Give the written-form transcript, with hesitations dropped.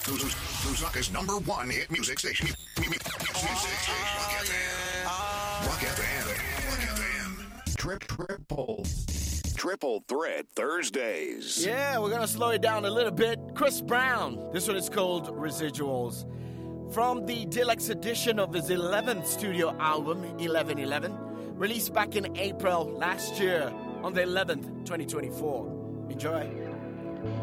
Lusaka's #1 hit music station. Rock FM. Triple Threat Thursdays. Yeah, we're going to slow it down a little bit. Chris Brown. This one is called Residuals. From the deluxe edition of his 11th studio album, 1111, released back in April last year on the 11th, 2024. Enjoy.